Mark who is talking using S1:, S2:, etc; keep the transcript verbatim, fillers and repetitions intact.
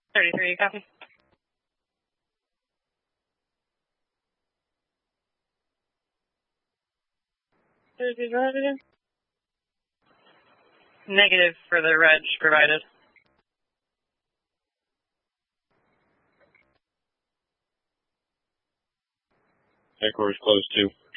S1: thirty-three, copy. thirty-three, roger. Negative for the reg provided.
S2: Headquarters closed too.